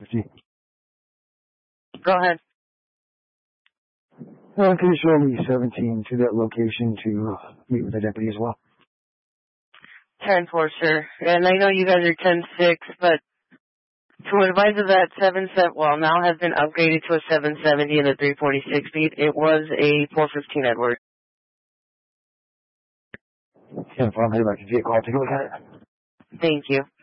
Go ahead. Can you show me 17 to that location to meet with the deputy as well? 10-4, sir. And I know you guys are 10-6, but to advise of that now has been upgraded to a 770 and a 346 speed. It was a 415 Edward. 10-4, I'm headed back to vehicle. I'll take a look at it. Thank you.